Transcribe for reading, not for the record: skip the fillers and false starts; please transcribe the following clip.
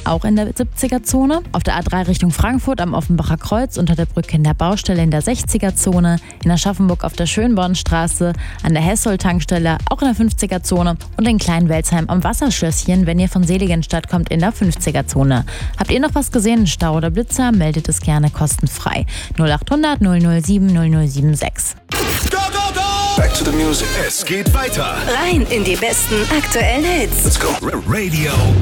auch in der 70er-Zone. Auf der A3 Richtung Frankfurt am Offenbacher Kreuz unter der Brücke in der Baustelle in der 60er-Zone. In Aschaffenburg auf der Schönbornstraße, an der Hessold-Tankstelle auch in der 50er-Zone und in Kleinwelzheim am Wasserschlösschen, wenn ihr von Seligenstadt kommt, in der 50er-Zone. Habt ihr noch was gesehen, Stau oder Blitzer? Meldet es gerne kostenfrei. 0800 007 0076. Go, go, go! Back to the music. Es geht weiter. Rein in die besten aktuellen Hits. Let's go. Radio